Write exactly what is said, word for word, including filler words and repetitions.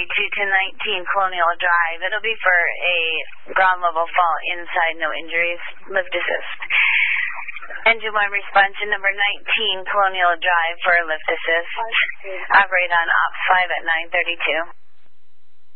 thirty-two to nineteen Colonial Drive. It'll be for a ground level fall inside, no injuries. Lift assist. Engine one response to number nineteen Colonial Drive for lift assist. Operate on ops five at nine thirty-two.